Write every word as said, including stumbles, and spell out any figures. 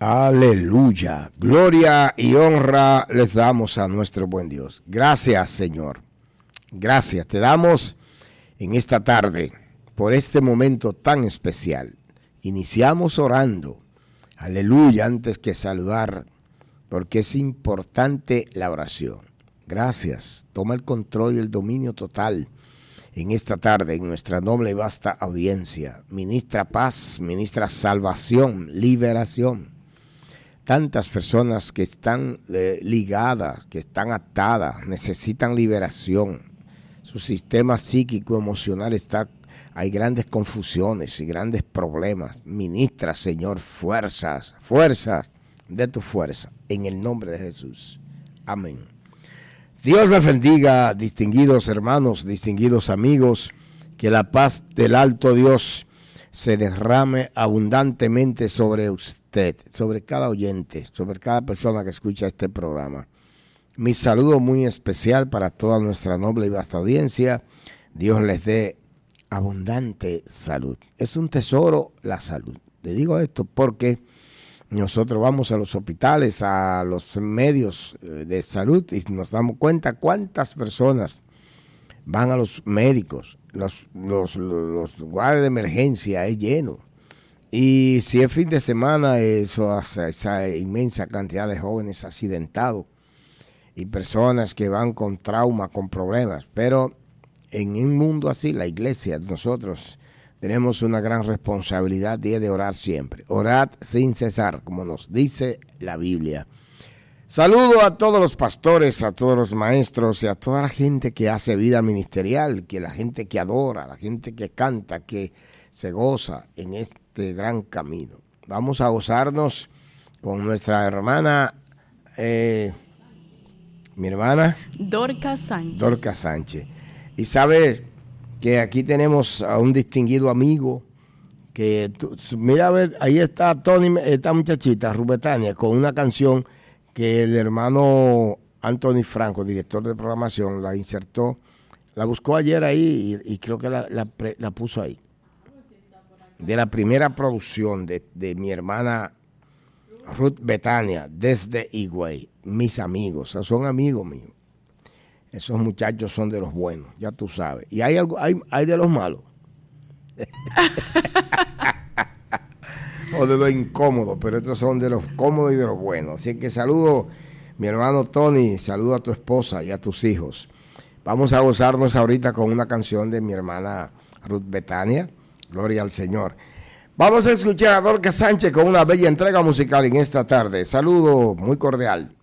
Aleluya. Gloria y honra les damos a nuestro buen Dios. Gracias, Señor. Gracias. Te damos en esta tarde por este momento tan especial. Iniciamos orando. Aleluya, antes que saludar, porque es importante la oración. Gracias. Toma el control y el dominio total en esta tarde, en nuestra noble y vasta audiencia. Ministra paz, ministra salvación, liberación. Tantas personas que están eh, ligadas, que están atadas, necesitan liberación. Su sistema psíquico emocional está, hay grandes confusiones y grandes problemas. Ministra, Señor, fuerzas, fuerzas de tu fuerza, en el nombre de Jesús. Amén. Dios les bendiga, distinguidos hermanos, distinguidos amigos, que la paz del alto Dios se derrame abundantemente sobre usted, sobre cada oyente, sobre cada persona que escucha este programa. Mi saludo muy especial para toda nuestra noble y vasta audiencia. Dios les dé abundante salud. Es un tesoro la salud. Le digo esto porque nosotros vamos a los hospitales, a los medios de salud y nos damos cuenta cuántas personas van a los médicos. Los, los, los lugares de emergencia es lleno. Y si es fin de semana, eso hace esa inmensa cantidad de jóvenes accidentados y personas que van con trauma, con problemas. Pero en un mundo así, la iglesia, nosotros tenemos una gran responsabilidad de, de orar siempre. Orad sin cesar, como nos dice la Biblia. Saludo a todos los pastores, a todos los maestros y a toda la gente que hace vida ministerial, que la gente que adora, la gente que canta, que se goza en este gran camino. Vamos a gozarnos con nuestra hermana, eh, mi hermana Dorca Sánchez. Dorca Sánchez. Y sabe que aquí tenemos a un distinguido amigo que, tú, mira a ver, ahí está Tony, esta muchachita, Rubetania, con una canción que el hermano Anthony Franco, director de programación, la insertó, la buscó ayer ahí y, y creo que la, la, la puso ahí. De la primera producción de, de mi hermana Ruth Betania, desde Higüey, mis amigos, o sea, son amigos míos. Esos muchachos son de los buenos, ya tú sabes. Y hay, algo, hay, hay de los malos. O de los incómodos, pero estos son de los cómodos y de los buenos. Así que saludo, mi hermano Tony, saludo a tu esposa y a tus hijos. Vamos a gozarnos ahorita con una canción de mi hermana Ruth Betania, Gloria al Señor. Vamos a escuchar a Dorca Sánchez con una bella entrega musical en esta tarde. Saludo muy cordial.